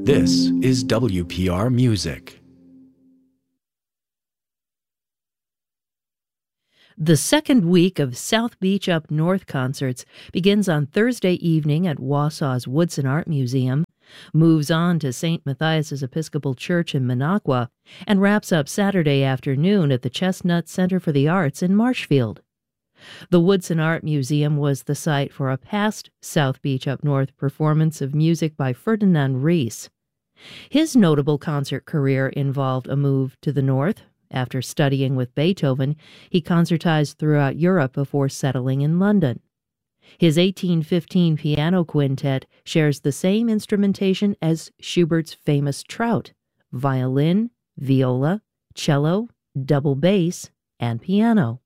This is WPR Music. The second week of South Beach Up North concerts begins on Thursday evening at Wausau's Woodson Art Museum, moves on to St. Matthias's Episcopal Church in Minocqua, and wraps up Saturday afternoon at the Chestnut Center for the Arts in Marshfield. The Woodson Art Museum was the site for a past South Beach Up North performance of music by Ferdinand Ries. His notable concert career involved a move to the north. After studying with Beethoven, he concertized throughout Europe before settling in London. His 1815 piano quintet shares the same instrumentation as Schubert's famous Trout: violin, viola, cello, double bass, and piano.